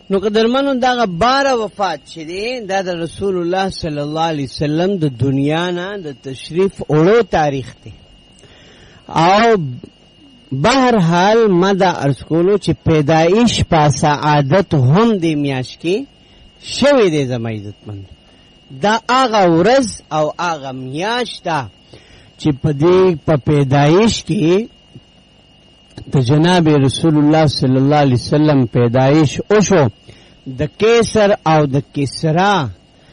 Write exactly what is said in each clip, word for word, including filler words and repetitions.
نو قدرمنو دغه باره وفات چې دی دا د رسول الله صلی الله علیه وسلم د دنیا نه د تشریف اړو تاریخ دی. او بهرحال ما دا عرض کولو چې پیدایش په سعادت هم دی میاش کې شوی دی زما عزتمند. دا هغه ورځ او هغه میاش ده چې په دې په پیدایش کې د جناب رسول الله صلی الله علیه وسلم پیدایش وشو. د کیسر او د کسرا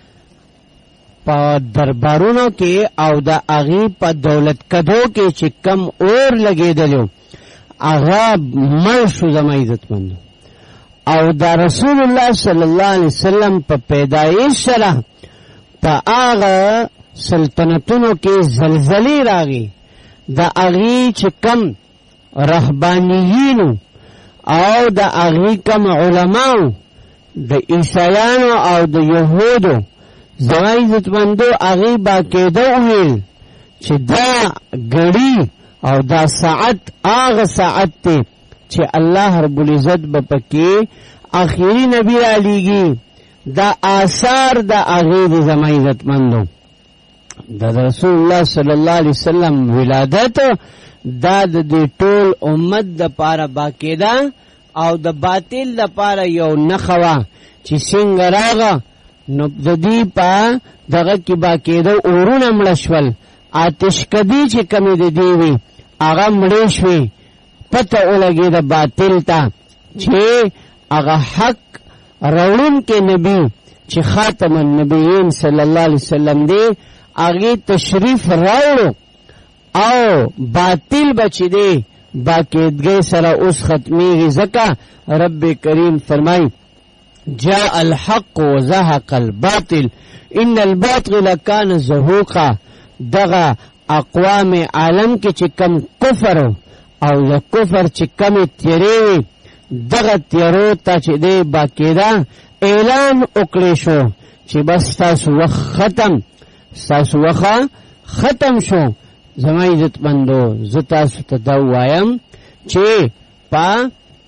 په دربارونو کې او د هغې په دولت کدو کې چې کم اور لګېدلو هغه مړ شو زما عزتمندو. او د رسول الله صلی الله علیه وسلم په پیدایش سره په هغه سلطنتونو کې زلزلې راغی. د هغې چې کم رهبانیینو او د هغې کم علماو د عیسایانو او د یهودو زما عزتمندو هغې باقاعده وویل چې دا ګړي او دا ساعت هغه ساعت دی چې الله رب العزت به پکې آخري نبی را لیږي. دا آثار د هغې د زما عزتمندو د رسول الله صلی الله علیه وسلم ولادت دا د دې ټول امت د پاره باقاعده او د باطل د پاره یو نښه وه چې څنګه راغه نو د دې په دغه کې باقاعده اورونه مړه شول. آتشکدي چې کمې د دې وي هغه مړې شوې. پته ولګېده باطل ته چې هغه حق راوړونکی نبي چې خاتم النبیین صلی الله علیه وسلم دی هغې تشریف راوړو او باطل بچ دی باقاعدګۍ سره اوس ختمیږي. ځکه رب کریم فرمای جاء الحق وزهق الباطل ان الباطل كان زهوقا. دغه اقوام عالم کې چې کم کفر او د کفر چې کمې تیرې وي دغه تیرو ته چې دی باقاعده اعلان وکړی شو چې بس ستاسو وخت ختم ستاسو وخت ختم شو. زما عزتمندو زه تاسو ته دا ووایم چې په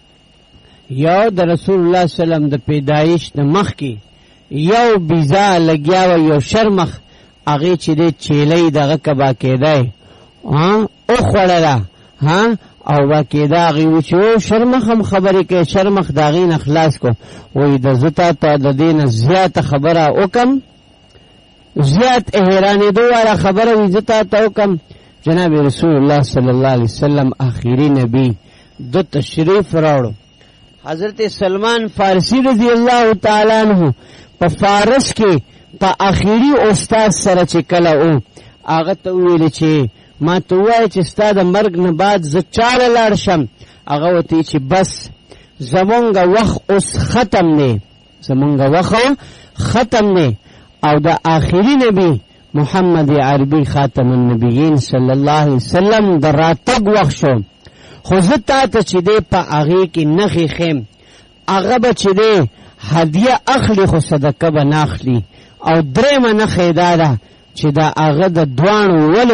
یو د رسول الله صلی الله علیه وسلم د پیدایش د مخکې یو بیزا لګیا و یو شرمخ هغې چې دی چیلۍ دغه که باقاعده وخوړله او باقاعده هغې و چې او شرمخ هم خبرې کوي شرمخ د هغې نه خلاص کو وایي د زه تا ته د دې نه زیاته خبره وکم زیات حیرانېدو والا خبره وي زه تا ته وکم. جناب رسول الله صلی الله علیه وسلم آخري نبی دو تشریف راوړو. حضرت سلمان فارسی رضی الله تعالی عنہ په فارس کې په آخري استاد سره چې کله او هغه ته وویل چې ما ته ووایه چې ستا د مرګ نه بعد زه چاله لاړ شم. هغه ورته چې بس زمونږ وخت اوس ختم دی زمونږ وخت ختم دی او د آخري نبی محمد عربي خاتم النبیین صلی الله علیه وسلم د راتګ وخت شو. خو زه تا ته چې دی په هغې کې نښې ښیم هغه به چې دی هدیه اخلي خو صدقه به نه اخلي. او درېیمه نښه یې دا ده چې د هغه د دواړو ولو